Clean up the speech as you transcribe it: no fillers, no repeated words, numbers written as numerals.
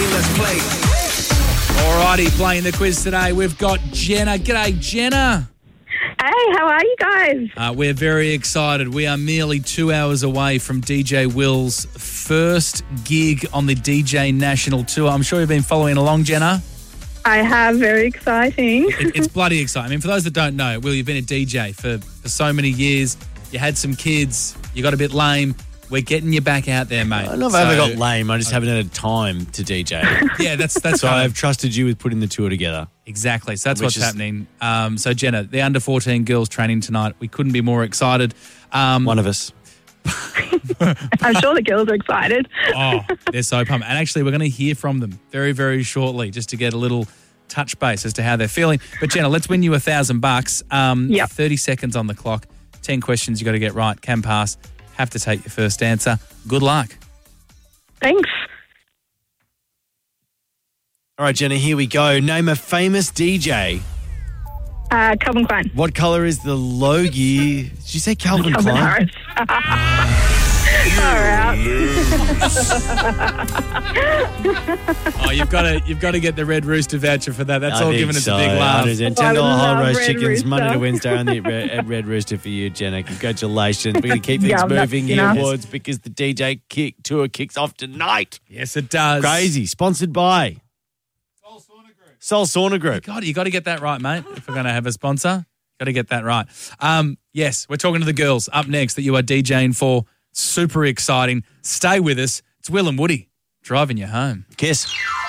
here, let's play. Alrighty, playing the quiz today, we've got Jenna. G'day, Jenna. Hey, how are you guys? We're very excited. We are merely 2 hours away from DJ Will's first gig on the DJ National Tour. I'm sure you've been following along, Jenna. I have. Very exciting. It's bloody exciting. I mean, for those that don't know, Will, you've been a DJ for so many years. You had some kids. You got a bit lame. We're getting you back out there, mate. I don't know if I ever got lame. I just haven't had time to DJ. Yeah, that's so I've trusted you with putting the tour together. Exactly. So that's what's happening. So, Jenna, the under-14 girls training tonight. We couldn't be more excited. One of us. I'm sure the girls are excited. Oh, they're so pumped. And actually, we're going to hear from them very, very shortly just to get a little touch base as to how they're feeling. But, Jenna, let's win you $1,000. Yep. 30 seconds on the clock. 10 questions you got to get right. Can pass. Have to take your first answer. Good luck. Thanks. All right, Jenna, here we go. Name a famous DJ. Calvin Klein. What colour is the Logie? Did you say Calvin Calvin Klein? Harris. Oh, you've got to get the Red Rooster voucher for that. That's all giving us a big laugh. $10 I whole love roast Red chickens Rooster. Monday to Wednesday on the Red Rooster for you, Jenna. Congratulations. We're going to keep things Yeah, moving here enough. awards because the DJ tour kicks off tonight. Yes, it does. Crazy. Sponsored by Soul Sauna Group. You got to get that right, mate. If we're going to have a sponsor, got to get that right. Yes, we're talking to the girls up next that you are DJing for. Super exciting. Stay with us. It's Will and Woody driving you home. Kiss.